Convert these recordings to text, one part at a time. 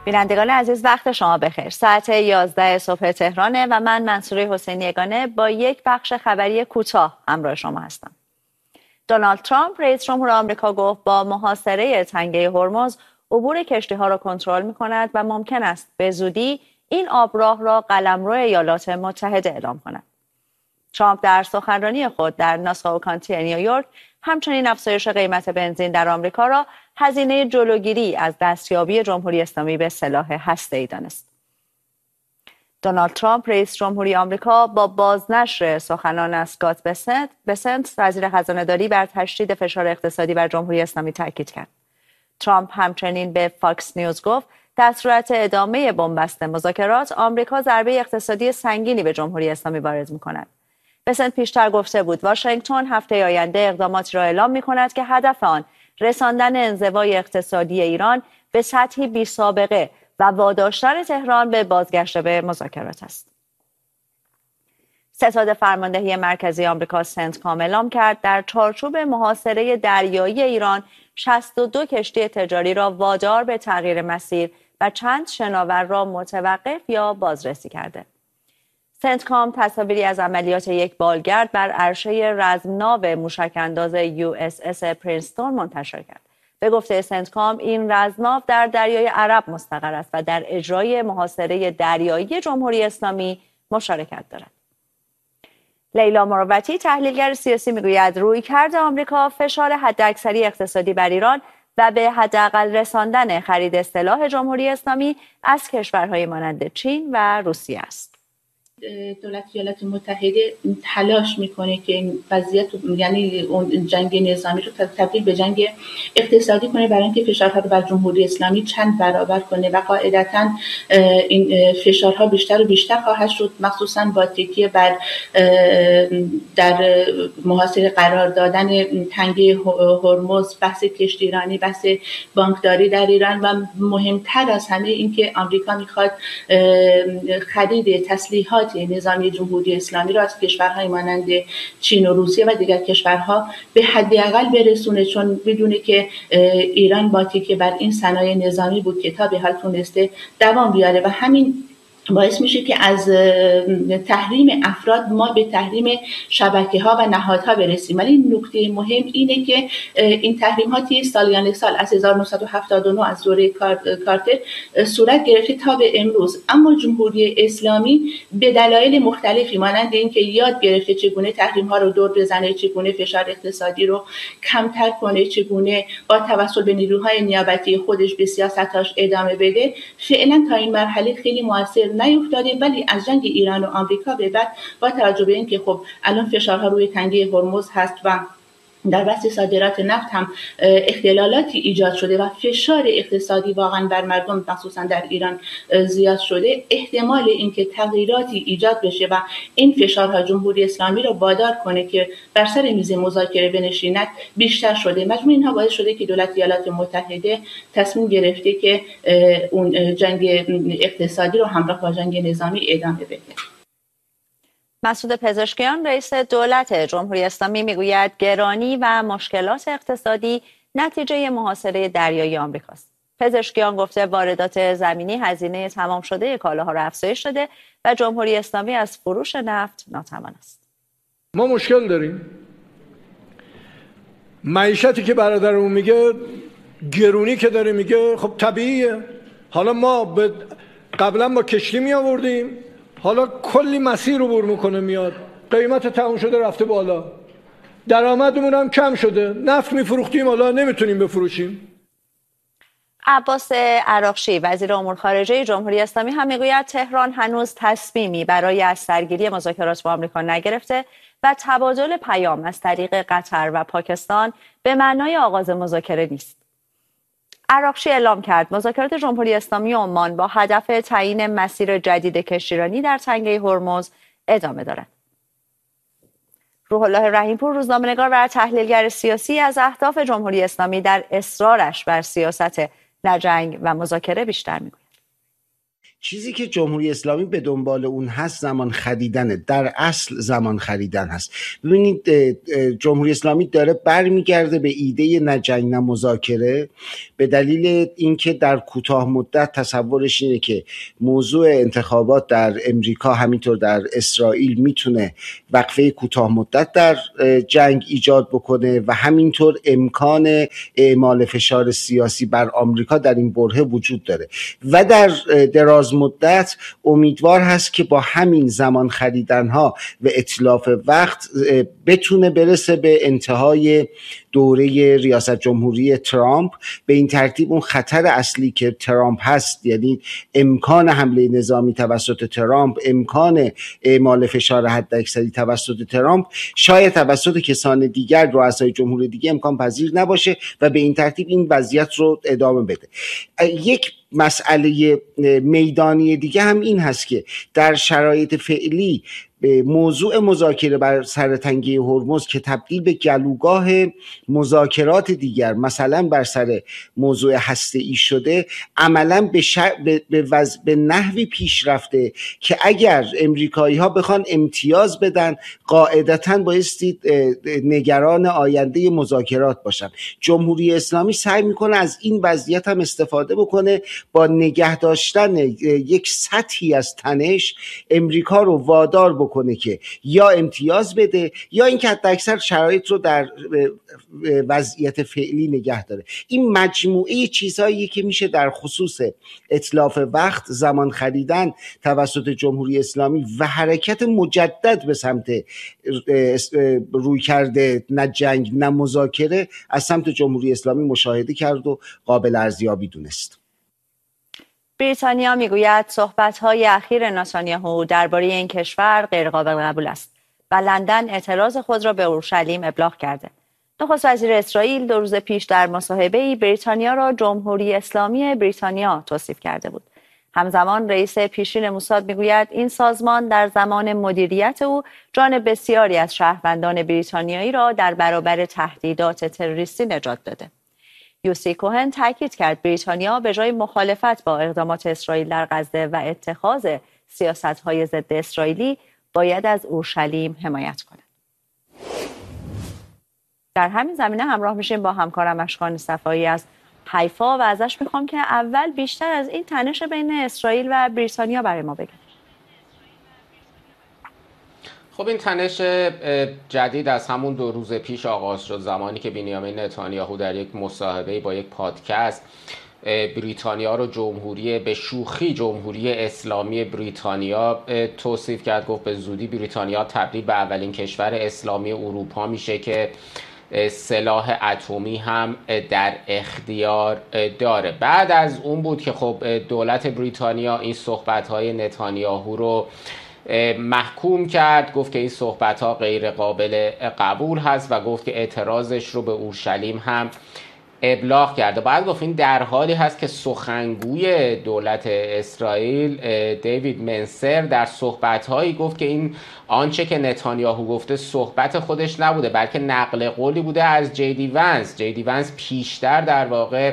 بینندگان عزیز وقت شما بخیر. ساعت 11 صبح تهرانه و من منصوره حسینی یگانه با یک بخش خبری کوتاه همراه شما هستم. دونالد ترامپ رئیس جمهور آمریکا گفت با محاصره تنگه هرمز عبور کشتی‌ها را کنترل می‌کند و ممکن است به زودی این آبراه را قلمرو ایالات متحده اعلام کند. ترامپ در سخنرانی خود در ناساو کانتی نیویورک همچنین افزایش قیمت بنزین در آمریکا را هزینه جلوگیری از دستیابی جمهوری اسلامی به سلاح هسته‌ای دانست. دونالد ترامپ رئیس جمهوری آمریکا با بازنشر سخنان اسکات بسنت وزیر خزانه‌داری بر تشدید فشار اقتصادی بر جمهوری اسلامی تاکید کرد. ترامپ همچنین به فاکس نیوز گفت در صورت ادامه بنبست مذاکرات آمریکا ضربه اقتصادی سنگینی به جمهوری اسلامی وارد می‌کند. بسنت پیشتر گفته بود واشنگتن هفته آینده اقداماتی را اعلام می‌کند که هدف آن رساندن انزوای اقتصادی ایران به سطحی بی‌سابقه و واداشتن تهران به بازگشت به مذاکرات است. ستاد فرماندهی مرکزی آمریکا سنتکام اعلام کرد در چارچوب محاصره دریایی ایران 62 کشتی تجاری را وادار به تغییر مسیر و چند شناور را متوقف یا بازرسی کرده. سنتکام تصاویری از عملیات یک بالگرد بر عرشه رزمناو موشک‌انداز USS پرینستون منتشر کرد. به گفته سنتکام این رزمناو در دریای عرب مستقر است و در اجرای محاصره دریایی جمهوری اسلامی مشارکت دارد. لیلا مروتی تحلیلگر سیاسی میگوید رویکرد آمریکا فشار حداکثری اقتصادی بر ایران و به حداقل رساندن خرید سلاح جمهوری اسلامی از کشورهای مانند چین و روسیه است. دولت ایالات متحده تلاش میکنه که این وضعیت یعنی اون جنگ نظامی رو تبدیل به جنگ اقتصادی کنه برای اینکه فشارها رو بر جمهوری اسلامی چند برابر کنه و قاعدتاً این فشارها بیشتر و بیشتر خواهد شد، مخصوصاً با تکیه بر در محاصره قرار دادن تنگه هرمز، بحث کشتیرانی، بحث بانکداری در ایران و مهمتر از همه اینکه آمریکا میخواد خرید تسلیحات نظامی جمهوری اسلامی را از کشورهای مانند چین و روسیه و دیگر کشورها به حداقل برسونه، چون بدونه که ایران با تکیه بر این صنایع نظامی بود که تا به حال تونسته دوام بیاره و همین باعث میشه که از تحریم افراد ما به تحریم شبکه‌ها و نهادها برسیم. ولی نکته مهم اینه که این تحریم‌ها طی سالیان سال از 1979 از دوره کارتر صورت گرفته تا به امروز، اما جمهوری اسلامی به دلایل مختلفی مانند اینکه یاد گرفته چگونه تحریم‌ها رو دور بزنه، چگونه فشار اقتصادی رو کمتر کنه، چگونه با توسل به نیروهای نیابتی خودش به سیاستاش ادامه بده، فعلا تا این مرحله خیلی موثر نیفتاده. ولی از جنگ ایران و آمریکا به بعد با توجه به اینکه خب الان فشارها روی تنگه هرمز هست و در بحث صادرات نفت هم اختلالاتی ایجاد شده و فشار اقتصادی واقعا بر مردم مخصوصا در ایران زیاد شده، احتمال اینکه تغییراتی ایجاد بشه و این فشارها جمهوری اسلامی رو وادار کنه که بر سر میز مذاکره بنشیند بیشتر شده. مجموع اینها باعث شده که دولت ایالات متحده تصمیم گرفته که اون جنگ اقتصادی رو همراه با جنگ نظامی ادامه بده. مسعود پزشکیان رئیس دولت جمهوری اسلامی میگوید گرانی و مشکلات اقتصادی نتیجه محاصره دریایی آمریکاست. پزشکیان گفته واردات زمینی هزینه تمام شده کالاها را افزایش داده و جمهوری اسلامی از فروش نفت ناتوان است. ما مشکل داریم. معیشتی که برادرمون میگه گرونی که داره میگه خب طبیعیه. حالا ما قبلا با کشتی می آوردیم، حالا کلی مسیر رو بر میکنه میاد، قیمت تموم شده رفته بالا، درآمدمون هم کم شده، نفت میفروختیم حالا نمیتونیم بفروشیم. عباس عراقچی وزیر امور خارجه جمهوری اسلامی هم میگوید تهران هنوز تصمیمی برای از سرگیری مذاکرات با آمریکا نگرفته و تبادل پیام از طریق قطر و پاکستان به معنای آغاز مذاکره نیست. عراقچی اعلام کرد مذاکرات جمهوری اسلامی و عمان با هدف تعیین مسیر جدید کشتیرانی در تنگه هرمز ادامه دارد. روح الله رحیم‌پور روزنامه‌نگار و تحلیلگر سیاسی از اهداف جمهوری اسلامی در اصرارش بر سیاست نه جنگ و مذاکره بیشتر میگوید. چیزی که جمهوری اسلامی به دنبال اون هست زمان خریدنه، در اصل زمان خریدن هست. ببینید جمهوری اسلامی داره برمیگرده به ایده نه جنگ نه مذاکره، به دلیل اینکه در کوتاه مدت تصورش اینه که موضوع انتخابات در امریکا همینطور در اسرائیل میتونه وقفه کوتاه مدت در جنگ ایجاد بکنه و همینطور امکان اعمال فشار سیاسی بر آمریکا در این برهه وجود داره و در دراز مدت امیدوار هست که با همین زمان خریدنها و اتلاف وقت بتونه برسه به انتهای دوره ریاست جمهوری ترامپ. به این ترتیب اون خطر اصلی که ترامپ هست، یعنی امکان حمله نظامی توسط ترامپ، امکان اعمال فشار حداکثری توسط ترامپ، شاید توسط کسان دیگر، رؤسای جمهور دیگه امکان پذیر نباشه و به این ترتیب این وضعیت رو ادامه بده. یک مسئله میدانی دیگه هم این هست که در شرایط فعلی موضوع مذاکره بر سر تنگه هرمز که تبدیل به گلوگاه مذاکرات دیگر، مثلا بر سر موضوع هسته‌ای شده، عملا به نحوی پیش رفته که اگر امریکایی ها بخوان امتیاز بدن قاعدتاً بایستی نگران آینده مذاکرات باشن. جمهوری اسلامی سعی میکنه از این وضعیت هم استفاده بکنه، با نگه داشتن یک سطحی از تنش امریکا رو وادار بکنه که یا امتیاز بده یا اینکه حداکثر شرایط رو در وضعیت فعلی نگه داره. این مجموعه چیزهایی که میشه در خصوص اتلاف وقت، زمان خریدن توسط جمهوری اسلامی و حرکت مجدد به سمت رویکرد نه جنگ نه مذاکره از سمت جمهوری اسلامی مشاهده کرد و قابل ارزیابی دونست. بریتانیا میگوید صحبت‌های اخیر نتانیاهو درباره این کشور غیرقابل قبول است و لندن اعتراض خود را به اورشلیم ابلاغ کرده. نخست وزیر اسرائیل 2 روز پیش در مصاحبه‌ای بریتانیا را جمهوری اسلامی بریتانیا توصیف کرده بود. همزمان رئیس پیشین موساد میگوید این سازمان در زمان مدیریت او جان بسیاری از شهروندان بریتانیایی را در برابر تهدیدات تروریستی نجات داده. یوسی کوهن تاکید کرد بریتانیا به جای مخالفت با اقدامات اسرائیل در غزه و اتخاذ سیاست‌های ضد اسرائیلی باید از اورشلیم حمایت کند. در همین زمینه همراه میشیم با همکارم اشکان صفایی از حیفا و ازش میخوام که اول بیشتر از این تنش بین اسرائیل و بریتانیا برای ما بگه. خب این تنش جدید از همون 2 روز پیش آغاز شد، زمانی که بنیامین نتانیاهو در یک مصاحبه با یک پادکست بریتانیا رو به شوخی جمهوری اسلامی بریتانیا توصیف کرد. گفت به زودی بریتانیا تبدیل به اولین کشور اسلامی اروپا میشه که سلاح اتمی هم در اختیار داره. بعد از اون بود که خب دولت بریتانیا این صحبت‌های نتانیاهو رو محکوم کرد، گفت که این صحبت‌ها غیر قابل قبول هست و گفت که اعتراضش رو به اورشلیم هم ابلاغ کرده. بعد گفت این در حالی هست که سخنگوی دولت اسرائیل دیوید منسر در صحبت‌هایی گفت که این آنچه که نتانیاهو گفته صحبت خودش نبوده بلکه نقل قولی بوده از جی دی ونس پیشتر در واقع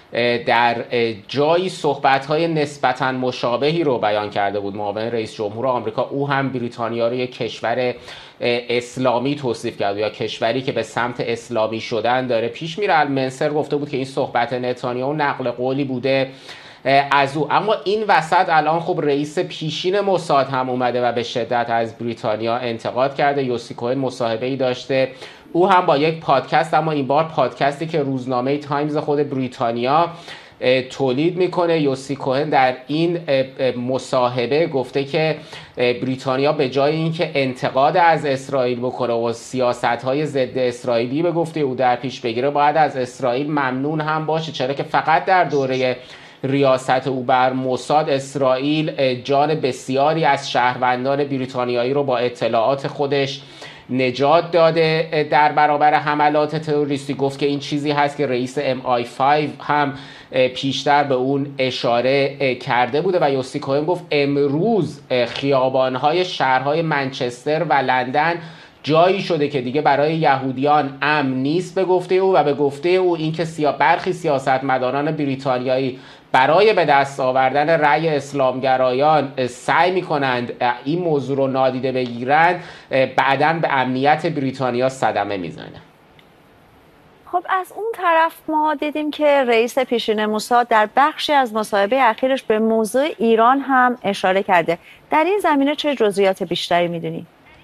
در جایی صحبت‌های نسبتاً مشابهی رو بیان کرده بود. معاون رئیس جمهور آمریکا او هم بریتانیا رو یک کشور اسلامی توصیف کرد یا کشوری که به سمت اسلامی شدن داره پیش میره. منسر گفته بود که این صحبت نتانیاهو نقل قولی بوده از او. اما این وسط الان خب رئیس پیشین موساد هم اومده و به شدت از بریتانیا انتقاد کرده. یوسی کوهن مصاحبه‌ای داشته او هم با یک پادکست، اما این بار پادکستی که روزنامه تایمز خود بریتانیا تولید میکنه. یوسی کوهن در این مصاحبه گفته که بریتانیا به جای اینکه انتقاد از اسرائیل بکنه و سیاست‌های ضد اسرائیلی به گفته او در پیش بگیره، باید از اسرائیل ممنون هم باشه، چرا که فقط در دوره ریاست او بر موساد اسرائیل جان بسیاری از شهروندان بریتانیایی رو با اطلاعات خودش نجات داده در برابر حملات تروریستی. گفت که این چیزی هست که رئیس MI5 هم پیشتر به اون اشاره کرده بوده. و یوسی کوهن گفت امروز خیابان‌های شهرهای منچستر و لندن جایی شده که دیگه برای یهودیان امن نیست به گفته او، و به گفته او اینکه برخی سیاستمداران بریتانیایی برای به دست آوردن رأی اسلامگرایان سعی میکنند این موضوع رو نادیده بگیرند، بعداً به امنیت بریتانیا صدمه میزنه. خب از اون طرف ما دیدیم که رئیس پیشین موساد در بخشی از مصاحبه اخیرش به موضوع ایران هم اشاره کرده. در این زمینه چه جزئیات بیشتری میدونی؟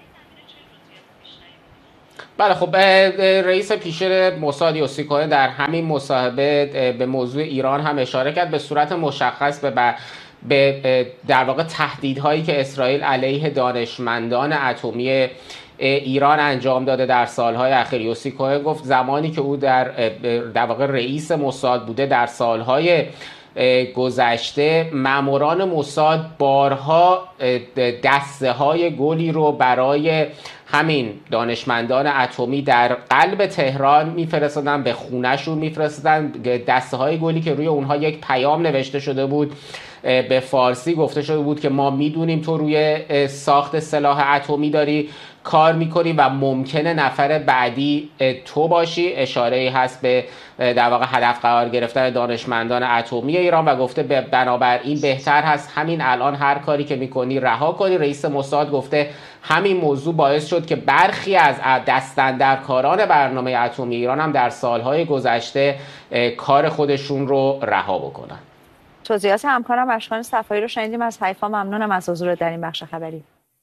بله خب رئیس پیشین موساد یوسی کوهن در همین مصاحبه به موضوع ایران هم اشاره کرد، به صورت مشخص به در واقع تهدیدهایی که اسرائیل علیه دانشمندان اتمی ایران انجام داده در سالهای اخیر. یوسی کوهن گفت زمانی که او در واقع رئیس موساد بوده در سالهای گذشته، ماموران موساد بارها دسته های گلی رو برای همین دانشمندان اتمی در قلب تهران میفرستادن، به خونهشون میفرستادن، دسته های گلی که روی اونها یک پیام نوشته شده بود، به فارسی گفته شده بود که ما میدونیم تو روی ساخت سلاح اتمی داری کار میکنی و ممکنه نفر بعدی تو باشی. اشاره‌ای هست به در واقع هدف قرار گرفتن دانشمندان اتمی ایران و گفته بنابراین بهتر هست همین الان هر کاری که میکنی رها کنی. رئیس موساد گفته همین موضوع باعث شد که برخی از دستاندرکاران برنامه اتمی ایران هم در سالهای گذشته کار خودشون رو رها بکنن. توضیحات همکارم اشکان صفایی رو شنیدیم از حیفا. ممنونم از حضور در این بخش خبری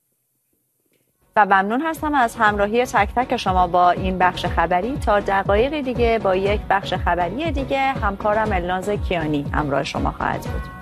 و ممنون هستم از همراهی تک تک شما با این بخش خبری. تا دقایق دیگه با یک بخش خبری دیگه همکارم الناز کیانی همراه شما خواهد بود.